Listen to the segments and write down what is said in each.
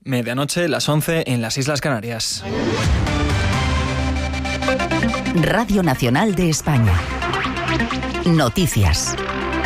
Medianoche, las 11 en las Islas Canarias. Radio Nacional de España. Noticias.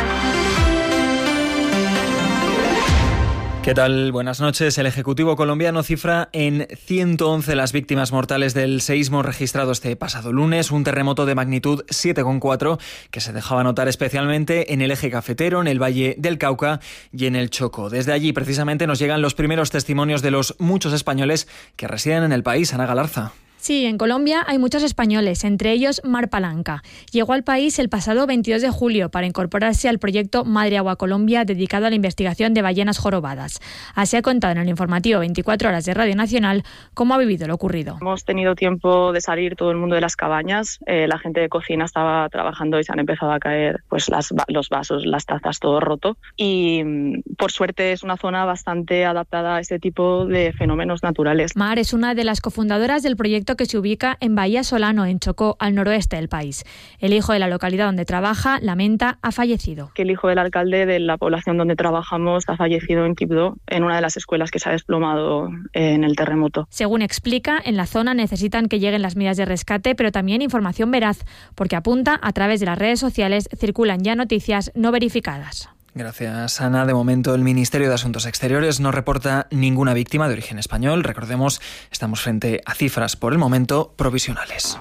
¿Qué tal? Buenas noches. El Ejecutivo colombiano cifra en 111 las víctimas mortales del seísmo registrado este pasado lunes, un terremoto de magnitud 7,4 que se dejaba notar especialmente en el eje cafetero, en el Valle del Cauca y en el Chocó. Desde allí, precisamente, nos llegan los primeros testimonios de los muchos españoles que residen en el país. Ana Galarza. Sí, en Colombia hay muchos españoles, entre ellos Mar Palanca. Llegó al país el pasado 22 de julio para incorporarse al proyecto Madre Agua Colombia, dedicado a la investigación de ballenas jorobadas. Así ha contado en el informativo 24 horas de Radio Nacional cómo ha vivido lo ocurrido. Hemos tenido tiempo de salir todo el mundo de las cabañas. La gente de cocina estaba trabajando y se han empezado a caer pues los vasos, las tazas, todo roto. Y por suerte es una zona bastante adaptada a este tipo de fenómenos naturales. Mar es una de las cofundadoras del proyecto que se ubica en Bahía Solano, en Chocó, al noroeste del país. El hijo de la localidad donde trabaja, lamenta, ha fallecido. Que el hijo del alcalde de la población donde trabajamos ha fallecido en Quibdó, en una de las escuelas que se ha desplomado en el terremoto. Según explica, en la zona necesitan que lleguen las medidas de rescate, pero también información veraz, porque apunta, a través de las redes sociales circulan ya noticias no verificadas. Gracias, Ana. De momento, el Ministerio de Asuntos Exteriores no reporta ninguna víctima de origen español. Recordemos, estamos frente a cifras, por el momento, provisionales.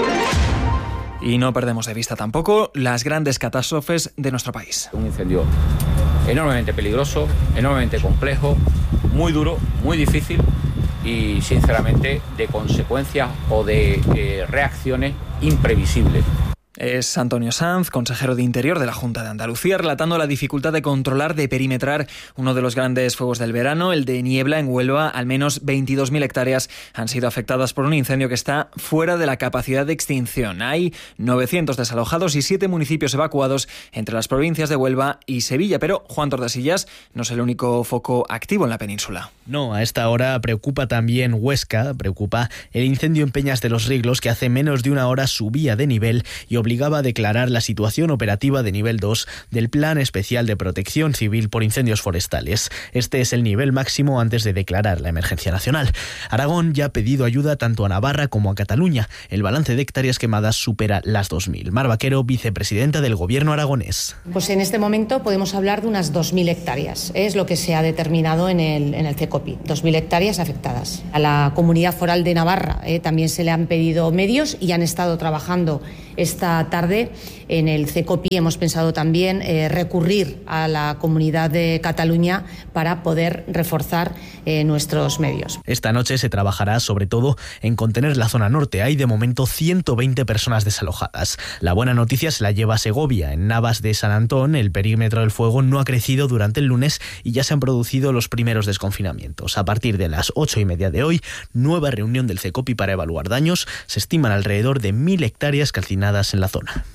Y no perdemos de vista tampoco las grandes catástrofes de nuestro país. Un incendio enormemente peligroso, enormemente complejo, muy duro, muy difícil y, sinceramente, de consecuencias o de reacciones imprevisibles. Es Antonio Sanz, consejero de Interior de la Junta de Andalucía, relatando la dificultad de controlar, de perimetrar uno de los grandes fuegos del verano, el de Niebla en Huelva. Al menos 22.000 hectáreas han sido afectadas por un incendio que está fuera de la capacidad de extinción. Hay 900 desalojados y 7 municipios evacuados entre las provincias de Huelva y Sevilla. Pero Juan Tordesillas no es el único foco activo en la península. No, a esta hora preocupa también Huesca, preocupa el incendio en Peñas de los Riglos, que hace menos de una hora subía de nivel y obligaba a declarar la situación operativa de nivel 2 del Plan Especial de Protección Civil por Incendios Forestales. Este es el nivel máximo antes de declarar la emergencia nacional. Aragón ya ha pedido ayuda tanto a Navarra como a Cataluña. El balance de hectáreas quemadas supera las 2.000. Mar Vaquero, vicepresidenta del Gobierno aragonés. Pues en este momento podemos hablar de unas 2.000 hectáreas. Es lo que se ha determinado en el CECOPI. 2.000 hectáreas afectadas. A la Comunidad Foral de Navarra también se le han pedido medios y han estado trabajando esta tarde. En el CECOPI hemos pensado también recurrir a la Comunidad de Cataluña para poder reforzar nuestros medios. Esta noche se trabajará sobre todo en contener la zona norte. Hay de momento 120 personas desalojadas. La buena noticia se la lleva Segovia. En Navas de San Antón el perímetro del fuego no ha crecido durante el lunes y ya se han producido los primeros desconfinamientos. A partir de las 8:30 de hoy, nueva reunión del CECOPI para evaluar daños. Se estiman alrededor de 1.000 hectáreas calcinadas en la zona.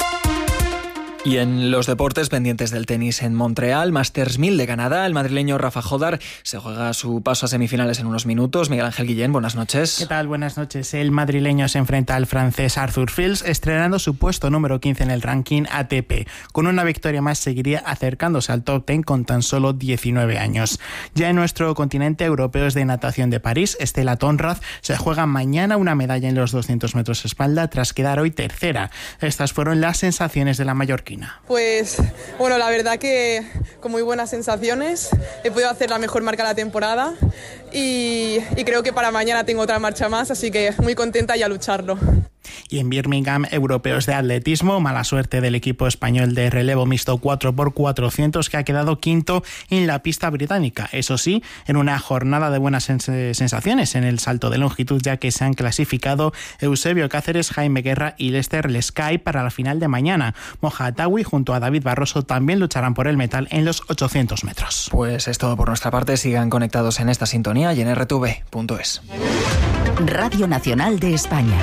Y en los deportes, pendientes del tenis en Montreal, Masters 1000 de Canadá, el madrileño Rafa Jodar se juega su paso a semifinales en unos minutos. Miguel Ángel Guillén, buenas noches. ¿Qué tal? Buenas noches. El madrileño se enfrenta al francés Arthur Fils, estrenando su puesto número 15 en el ranking ATP. Con una victoria más seguiría acercándose al top 10 con tan solo 19 años. Ya en nuestro continente, europeos de natación de París, Estela Tonraz se juega mañana una medalla en los 200 metros espalda tras quedar hoy tercera. Estas fueron las sensaciones de la mallorquina. Pues bueno, la verdad que con muy buenas sensaciones. He podido hacer la mejor marca de la temporada y creo que para mañana tengo otra marcha más, así que muy contenta y a lucharlo. Y en Birmingham, europeos de atletismo, mala suerte del equipo español de relevo mixto 4x400 que ha quedado quinto en la pista británica. Eso sí, en una jornada de buenas sensaciones en el salto de longitud, ya que se han clasificado Eusebio Cáceres, Jaime Guerra y Lester Lescay para la final de mañana. Moja Atawi junto a David Barroso también lucharán por el metal en los 800 metros. Pues es todo por nuestra parte. Sigan conectados en esta sintonía y en rtv.es. Radio Nacional de España.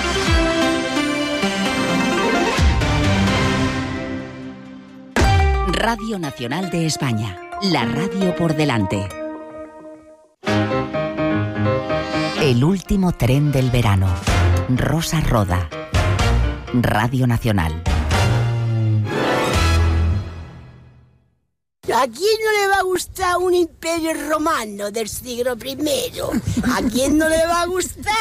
Radio Nacional de España, la radio por delante. El último tren del verano. Rosa Roda. Radio Nacional. ¿A quién no le va a gustar un imperio romano del siglo I? ¿A quién no le va a gustar?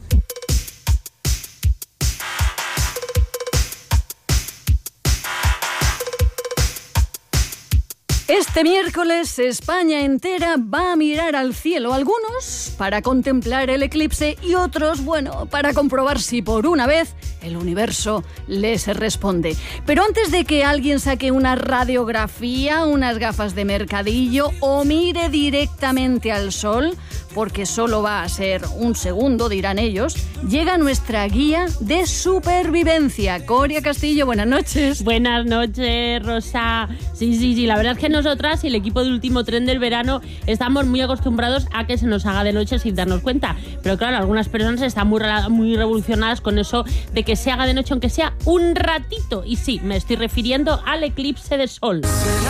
Este miércoles España entera va a mirar al cielo, algunos para contemplar el eclipse y otros, bueno, para comprobar si por una vez el universo les responde. Pero antes de que alguien saque una radiografía, unas gafas de mercadillo o mire directamente al sol, porque solo va a ser un segundo, dirán ellos, llega nuestra guía de supervivencia. Coria Castillo, buenas noches. Buenas noches, Rosa. Sí, la verdad es que nosotras y el equipo de Último Tren del Verano estamos muy acostumbrados a que se nos haga de noche sin darnos cuenta. Pero claro, algunas personas están muy revolucionadas con eso de que se haga de noche, aunque sea un ratito. Y sí, me estoy refiriendo al eclipse de sol.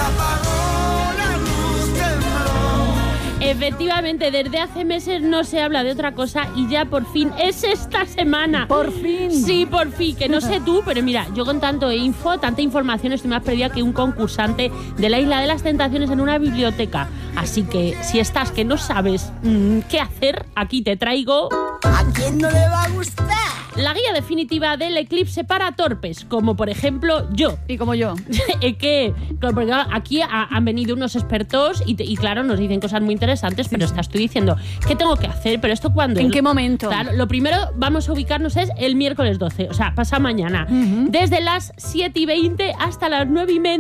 Efectivamente, desde hace meses no se habla de otra cosa y ya por fin es esta semana. ¿Por fin? Sí, por fin, que no sé tú, pero mira, yo con tanta información estoy más perdida que un concursante de la Isla de las Tentaciones en una biblioteca. Así que si estás que no sabes qué hacer, aquí te traigo... ¿A quién no le va a gustar? La guía definitiva del eclipse para torpes, como por ejemplo yo. Y como yo. Que porque aquí han venido unos expertos y claro, nos dicen cosas muy interesantes, pero estás tú diciendo, ¿qué tengo que hacer? ¿Pero esto cuándo? ¿En qué momento? Claro, lo primero vamos a ubicarnos es el miércoles 12, o sea, pasa mañana. Desde las 7:20 hasta las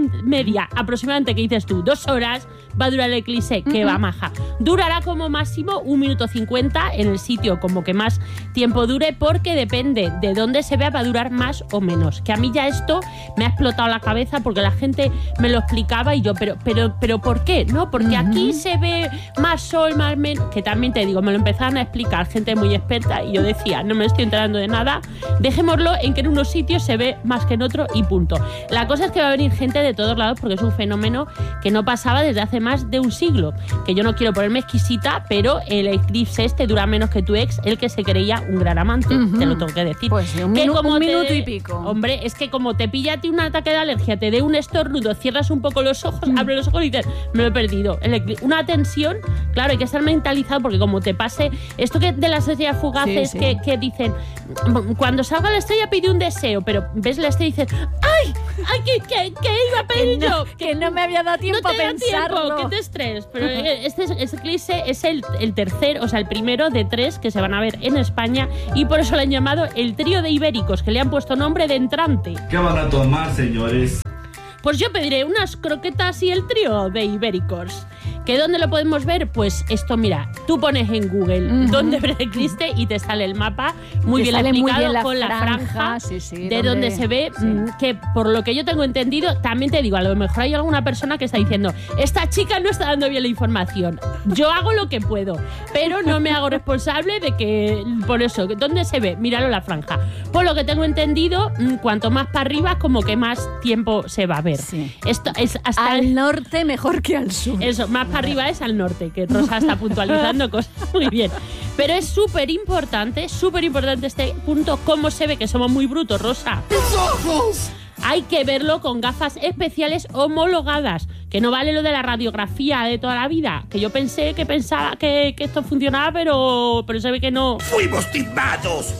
9:30 aproximadamente, que dices tú, 2 horas va a durar el eclipse, que va maja. Durará como máximo 1 minuto 50 en el sitio como que más tiempo dure, porque depende de dónde se vea, va a durar más o menos. Que a mí ya esto me ha explotado la cabeza porque la gente me lo explicaba y yo, pero ¿por qué? No, porque aquí se ve más sol, más menos. Que también te digo, me lo empezaron a explicar gente muy experta y yo decía, no me estoy enterando de nada, dejémoslo en que en unos sitios se ve más que en otro y punto. La cosa es que va a venir gente de todos lados porque es un fenómeno que no pasaba desde hace más de un siglo. Que yo no quiero ponerme exquisita, pero el eclipse este dura menos que tu ex, el que se creía un gran amante. Te lo tengo que decir. Pues sí, un minuto y pico. Hombre, es que como te pilla a ti un ataque de alergia, te dé un estornudo, cierras un poco los ojos, abres los ojos y dices, me lo he perdido. Una tensión, claro, hay que estar mentalizado porque como te pase esto que de las estrellas fugaces que dicen, cuando salga la estrella pide un deseo, pero ves la estrella y dices, ¡ay! ¿Qué iba a pedir yo? Que no me había dado tiempo a pensarlo. Que te estres. Pero este eclipse es el tercer, o sea, el primero de 3 que se van a ver en España y por eso le han llamado el trío de ibéricos, que le han puesto nombre de entrante. ¿Qué van a tomar, señores? Pues yo pediré unas croquetas y el trío de ibéricos. ¿Que dónde lo podemos ver? Pues esto, mira, tú pones en Google dónde ver el eclipse y te sale el mapa muy bien explicado con la franja de donde se ve, que por lo que yo tengo entendido, también te digo, a lo mejor hay alguna persona que está diciendo, esta chica no está dando bien la información. Yo hago lo que puedo, pero no me hago responsable de que, por eso, ¿dónde se ve? Míralo la franja. Por lo que tengo entendido, cuanto más para arriba, como que más tiempo se va a ver. Sí. Esto es hasta al norte mejor que al sur. Eso, más para arriba es al norte, que Rosa está puntualizando cosas muy bien. Pero es súper importante este punto, cómo se ve que somos muy brutos, Rosa. ¡Mis ojos! Hay que verlo con gafas especiales homologadas, que no vale lo de la radiografía de toda la vida, que yo pensaba que esto funcionaba, pero se ve que no. ¡Fuimos timados!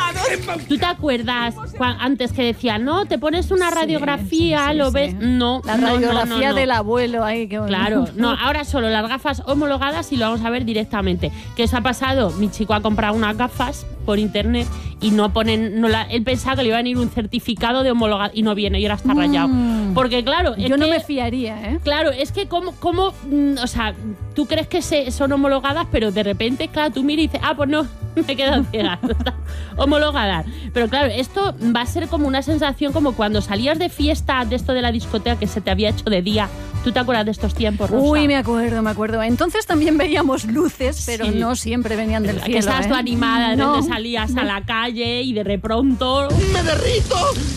¿Tú te acuerdas antes que decían, no, te pones una radiografía, lo ves? No, la radiografía del abuelo ahí. Que claro, no, ahora solo las gafas homologadas y lo vamos a ver directamente. ¿Qué os ha pasado? Mi chico ha comprado unas gafas por internet y él pensaba que le iba a venir un certificado de homologado y no viene y ahora está rayado. Porque claro, yo no me fiaría, ¿eh? Claro, es que como o sea, tú crees que son homologadas, pero de repente, claro, tú miras y dices, pues no, me he quedado ciega, homologadas. Pero claro, esto va a ser como una sensación como cuando salías de fiesta de esto de la discoteca que se te había hecho de día. ¿Tú te acuerdas de estos tiempos, Rosa? Uy, me acuerdo. Entonces también veíamos luces, pero no siempre venían del cielo. Que estabas tú animada, de donde salías a la calle y de repronto... ¡Me derrito!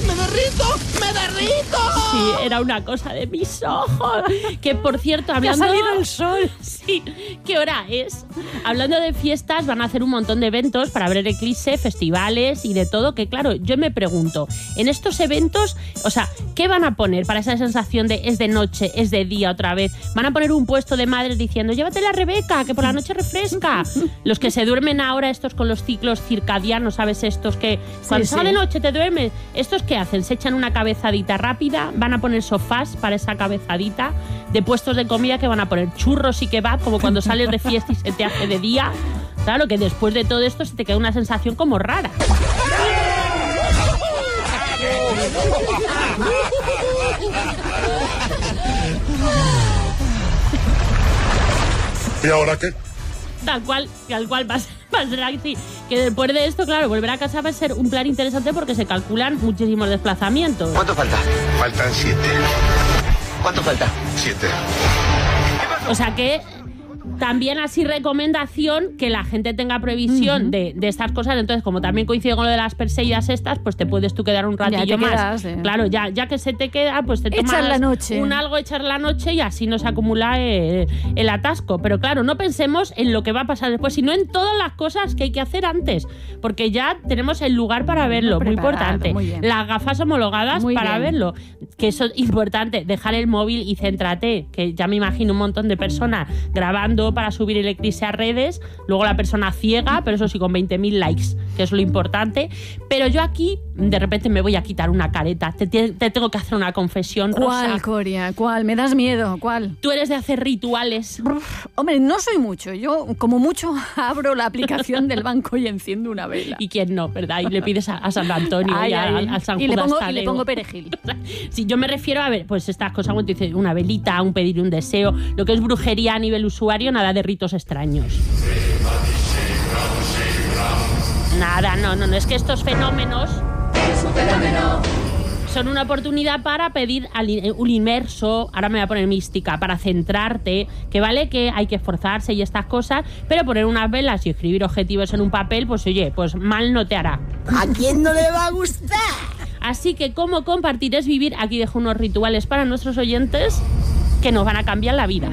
Sí, era una cosa de mis ojos. Que por cierto, hablando... ¿Que ha salido el sol? Sí, ¿qué hora es? Hablando de fiestas, van a hacer un montón de eventos para ver el eclipse, festivales y de todo, que claro, yo me pregunto, en estos eventos, o sea, ¿qué van a poner para esa sensación de es de noche, es de día otra vez? ¿Van a poner un puesto de madres diciendo, llévatela a Rebeca, que por la noche refresca? Los que se duermen ahora, estos con los ciclos circadianos, ¿sabes? Estos que cuando sale de noche te duermes, ¿estos qué hacen? Se echan una cabezadita rápida, van a poner sofás para esa cabezadita, de puestos de comida que van a poner churros y kebab, como cuando sales de fiesta y se te hace de día. Claro que después de todo esto se te queda una sensación como rara. ¿Y ahora qué? Tal cual va a ser así. Que después de esto, claro, volver a casa va a ser un plan interesante porque se calculan muchísimos desplazamientos. ¿Cuánto falta? Faltan 7. ¿Cuánto falta? 7. O sea que también así recomendación que la gente tenga previsión de estas cosas. Entonces, como también coincide con lo de las Perseidas estas, pues te puedes tú quedar un ratillo más. Claro, ya que se te queda, pues te tomas la noche. echar la noche y así no se acumula el atasco. Pero claro, no pensemos en lo que va a pasar después, sino en todas las cosas que hay que hacer antes, porque ya tenemos el lugar para verlo, muy importante. Muy las gafas homologadas muy para verlo, que eso es importante, dejar el móvil y céntrate, que ya me imagino un montón de personas grabando para subir el eclipse a redes, luego la persona ciega, pero eso sí, con 20.000 likes, que es lo importante. Pero yo aquí, de repente me voy a quitar una careta. Te tengo que hacer una confesión, Rosa. ¿Cuál, Coria? ¿Cuál? Me das miedo. ¿Cuál? Tú eres de hacer rituales. Hombre, no soy mucho. Yo, como mucho, abro la aplicación del banco y enciendo una vela. ¿Y quién no, verdad? Y le pides a San Antonio y al San Judas Tadeo. Y le pongo perejil. Sí, yo me refiero a ver, pues estas cosas, cuando dices una velita, un pedir un deseo, lo que es brujería a nivel usuario, nada de ritos extraños. Nada, no, es que estos fenómenos son una oportunidad para pedir un inmerso, ahora me voy a poner mística, para centrarte, que vale que hay que esforzarse y estas cosas, pero poner unas velas y escribir objetivos en un papel, pues oye, pues mal no te hará. ¿A quién no le va a gustar? Así que, ¿cómo compartir es vivir? Aquí dejo unos rituales para nuestros oyentes que nos van a cambiar la vida.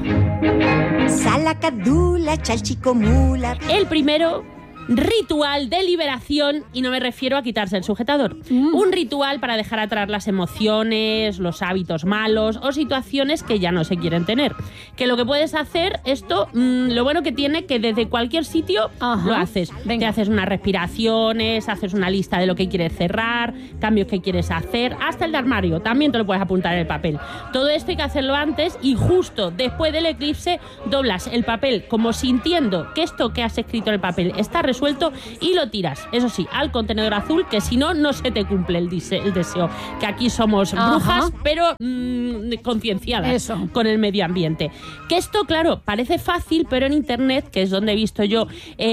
Salacadula, chalchicomula. El primero, ritual de liberación, y no me refiero a quitarse el sujetador. Un ritual para dejar atrás las emociones, los hábitos malos o situaciones que ya no se quieren tener. Que lo que puedes hacer, esto, lo bueno que tiene, que desde cualquier sitio lo haces. Te haces unas respiraciones, haces una lista de lo que quieres cerrar, cambios que quieres hacer, hasta el armario, también te lo puedes apuntar en el papel. Todo esto hay que hacerlo antes y justo después del eclipse doblas el papel como sintiendo que esto que has escrito en el papel está resuelto y lo tiras, eso sí, al contenedor azul, que si no, no se te cumple el deseo. Que aquí somos brujas, pero concienciadas con el medio ambiente. Que esto, claro, parece fácil, pero en internet, que es donde he visto yo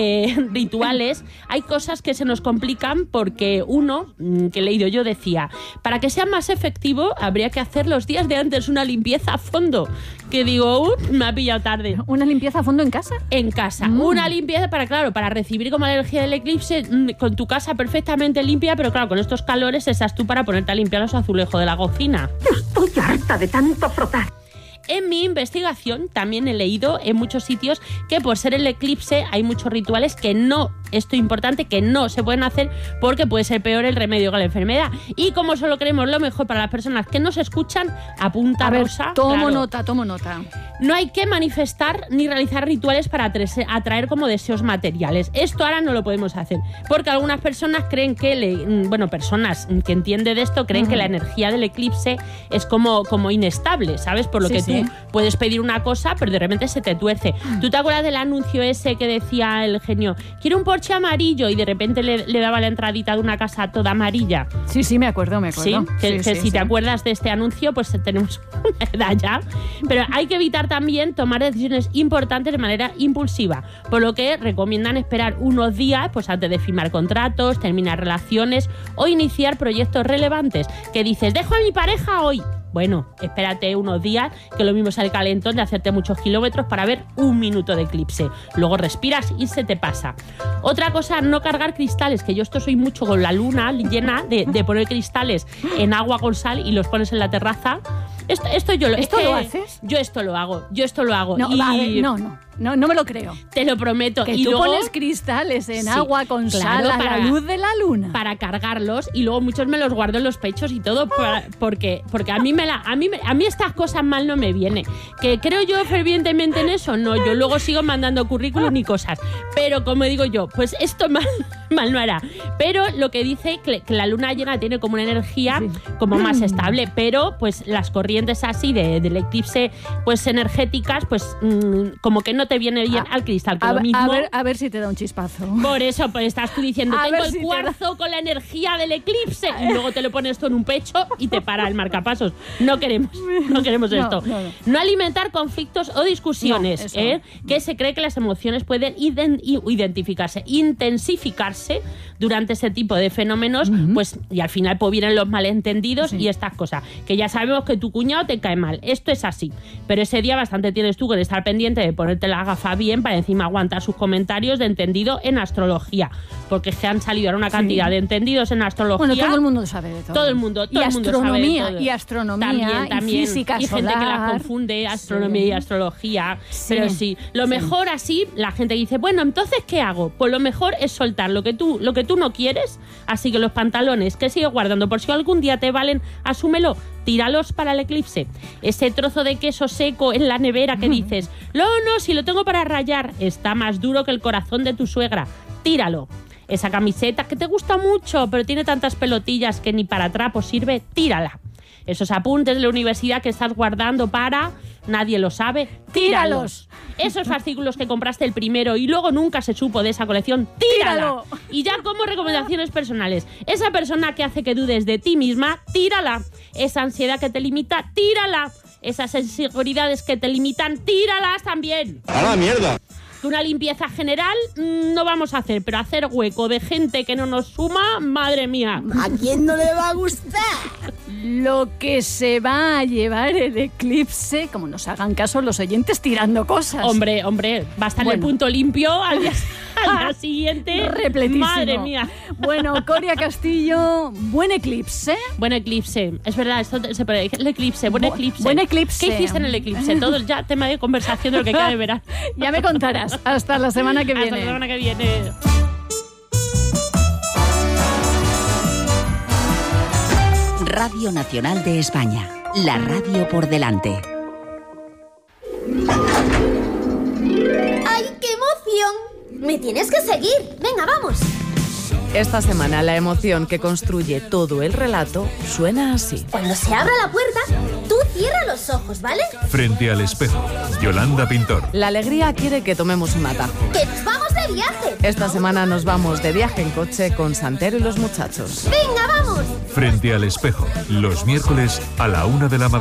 rituales, hay cosas que se nos complican porque uno, que he leído yo, decía, para que sea más efectivo, habría que hacer los días de antes una limpieza a fondo. Que digo, me ha pillado tarde. ¿Una limpieza a fondo en casa? En casa. Una limpieza para recibir como la energía del eclipse, con tu casa perfectamente limpia, pero claro, con estos calores estás tú para ponerte a limpiar los azulejos de la cocina. Estoy harta de tanto frotar. En mi investigación también he leído en muchos sitios que por ser el eclipse hay muchos rituales que no, esto es importante, que no se pueden hacer porque puede ser peor el remedio que la enfermedad. Y como solo queremos lo mejor para las personas que nos escuchan, apunta, Rosa. Tomo nota. No hay que manifestar ni realizar rituales para atraer como deseos materiales. Esto ahora no lo podemos hacer porque algunas personas creen que, personas que entienden de esto creen que la energía del eclipse es como inestable, ¿sabes? Por lo que tú puedes pedir una cosa, pero de repente se te tuerce. ¿Tú te acuerdas del anuncio ese que decía el genio, quiero un Porsche amarillo, y de repente le daba la entradita de una casa toda amarilla? Sí, me acuerdo. Sí, si te acuerdas de este anuncio, pues tenemos una edad ya. Pero hay que evitar también tomar decisiones importantes de manera impulsiva, por lo que recomiendan esperar unos días pues antes de firmar contratos, terminar relaciones o iniciar proyectos relevantes. Que dices, dejo a mi pareja hoy. Bueno, espérate unos días, que lo mismo sale calentón de hacerte muchos kilómetros para ver un minuto de eclipse. Luego respiras y se te pasa. Otra cosa, no cargar cristales, que yo esto soy mucho con la luna llena de poner cristales en agua con sal y los pones en la terraza. Esto yo lo... ¿Esto lo haces? Yo esto lo hago. No, no me lo creo. Te lo prometo. Que y tú luego pones cristales en agua con sal a la luz de la luna. Para cargarlos, y luego muchos me los guardo en los pechos y todo, porque a mí estas cosas mal no me viene. ¿Que creo yo fervientemente en eso? No, yo luego sigo mandando currículum y cosas. Pero como digo yo, pues esto mal no hará. Pero lo que dice que la luna llena tiene como una energía como más estable, pero pues las corrientes así del eclipse pues energéticas, pues como que no te viene bien al cristal, que lo mismo. A ver si te da un chispazo. Por eso, pues estás tú diciendo, tengo el cuarzo con la energía del eclipse, y luego te lo pones tú en un pecho y te para el marcapasos. No queremos esto. No alimentar conflictos o discusiones, que se cree que las emociones pueden intensificarse durante ese tipo de fenómenos, pues, y al final pues vienen los malentendidos y estas cosas, que ya sabemos que tu cuñado te cae mal, esto es así, pero ese día bastante tienes tú que estar pendiente de ponerte la gafa bien para encima aguantar sus comentarios de entendido en astrología, porque es que han salido ahora una cantidad de entendidos en astrología. Bueno, todo el mundo sabe de todo. Todo el mundo sabe de todo. Y astronomía, también. Y física y solar. gente que las confunde, astronomía y astrología. Pero sí, lo mejor así, la gente dice, bueno, entonces, ¿qué hago? Pues lo mejor es soltar lo que tú no quieres, así que los pantalones que sigues guardando por si algún día te valen, asúmelo, tíralos para el eclipse. Ese trozo de queso seco en la nevera que dices, no, si lo tengo para rayar, está más duro que el corazón de tu suegra, tíralo. Esa camiseta que te gusta mucho, pero tiene tantas pelotillas que ni para trapo sirve, tírala. Esos apuntes de la universidad que estás guardando para... nadie lo sabe, tíralos. Esos fascículos que compraste el primero y luego nunca se supo de esa colección, tírala. Y ya como recomendaciones personales, esa persona que hace que dudes de ti misma, tírala. Esa ansiedad que te limita, tírala. Esas inseguridades que te limitan, tíralas también. ¡A la mierda! Una limpieza general no vamos a hacer, pero hacer hueco de gente que no nos suma, madre mía. ¿A quién no le va a gustar? Lo que se va a llevar el eclipse, como nos hagan caso los oyentes tirando cosas. Hombre, va a estar el punto limpio al día siguiente. Repletísimo. Madre mía. Bueno, Coria Castillo, buen eclipse. Buen eclipse, es verdad, esto se puede decir. El eclipse, buen eclipse. Buen eclipse. ¿Qué hiciste en el eclipse? Todo ya tema de conversación de lo que queda de verano. Ya me contarás. Hasta la semana que viene. Hasta la semana que viene. Radio Nacional de España. La radio por delante. ¡Ay, qué emoción! Me tienes que seguir. Venga, vamos. Esta semana la emoción que construye todo el relato suena así. Cuando se abra la puerta, tú cierra los ojos, ¿vale? Frente al espejo, Yolanda Pintor. La alegría quiere que tomemos un atajo. ¡Que nos vamos de viaje! Esta semana nos vamos de viaje en coche con Santero y los muchachos. ¡Venga, vamos! Frente al espejo, los miércoles a la 1 de la madrugada.